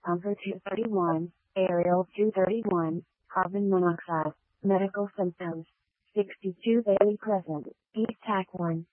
Pumper 231, Aerial 231, carbon monoxide, medical symptoms, 62 Bailey Crescent, East Tack 1.